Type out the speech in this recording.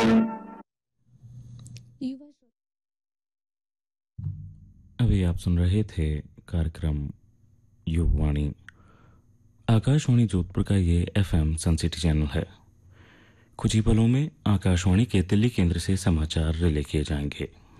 युवा अभी आप सुन रहे थे कार्यक्रम युववाणी। आकाशवाणी जोधपुर का ये एफएम सनसिटी चैनल है। कुछ ही पलों में आकाशवाणी के दिल्ली केंद्र से समाचार रिले किए जाएंगे।